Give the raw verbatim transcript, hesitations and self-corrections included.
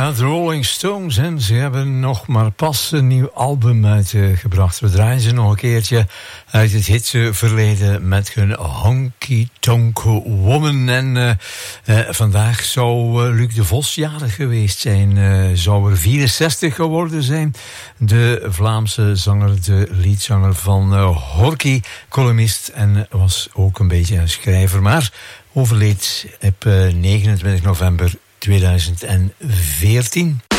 Ja, de Rolling Stones, en ze hebben nog maar pas een nieuw album uitgebracht. We draaien ze nog een keertje uit het hitse verleden met hun Honky Tonk Woman. En uh, uh, vandaag zou uh, Luc de Vos jarig geweest zijn. Uh, zou er vierenzestig geworden zijn. De Vlaamse zanger, de liedzanger van uh, Horky, columnist en was ook een beetje een schrijver. Maar overleed op uh, negenentwintig november tweeduizend veertien.